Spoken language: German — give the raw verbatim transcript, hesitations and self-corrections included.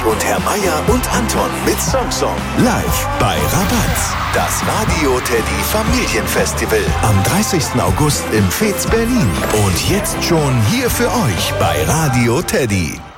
und Herr Meier und Anton mit Song Song. Live bei Rabatz. Das Radio Teddy Familienfestival am dreißigsten August im Fez Berlin. Und jetzt schon hier für euch bei Radio Teddy.